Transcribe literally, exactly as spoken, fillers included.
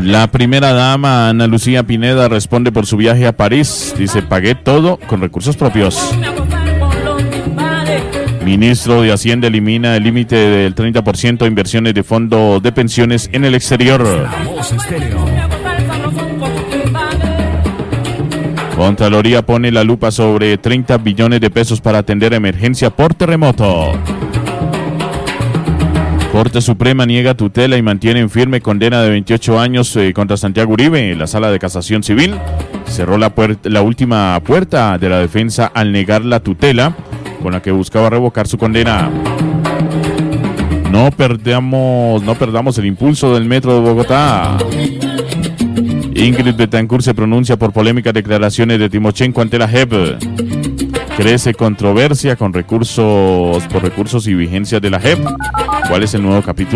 La primera dama, Ana Lucía Pineda, responde por su viaje a París. Dice, pagué todo con recursos propios. Ministro de Hacienda elimina el límite del treinta por ciento de inversiones de fondos de pensiones en el exterior. Contraloría pone la lupa sobre treinta billones de pesos para atender emergencia por terremoto. Corte Suprema niega tutela y mantiene en firme condena de veintiocho años eh, contra Santiago Uribe. La Sala de Casación Civil cerró la, la última puerta de la defensa al negar la tutela con la que buscaba revocar su condena. No perdamos, no perdamos el impulso del Metro de Bogotá. Ingrid Betancourt se pronuncia por polémicas declaraciones de Timochenko ante la J E P. Crece controversia con recursos por recursos y vigencias de la J E P. ¿Cuál es el nuevo capítulo?